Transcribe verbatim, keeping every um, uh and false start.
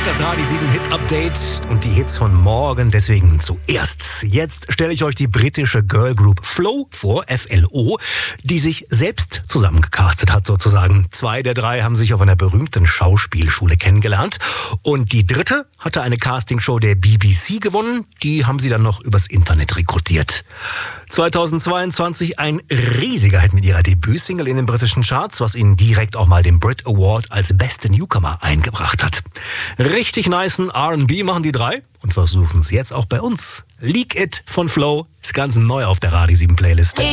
das Radio sieben Hit Update und die Hits von morgen deswegen zuerst. Jetzt stelle ich euch die britische Girl Group Flow vor, F L O, die sich selbst zusammengecastet hat sozusagen. Zwei der drei haben sich auf einer berühmten Schauspielschule kennengelernt und die dritte hatte eine Castingshow der B B C gewonnen. Die haben sie dann noch übers Internet rekrutiert. zweitausendzweiundzwanzig ein riesiger Hit mit ihrer Debütsingle in den britischen Charts, was ihnen direkt auch mal den Brit Award als beste Newcomer eingebracht hat. Richtig nicen R and B machen die drei und versuchen es jetzt auch bei uns. Leak It von Flow ist ganz neu auf der Radio sieben Playlist.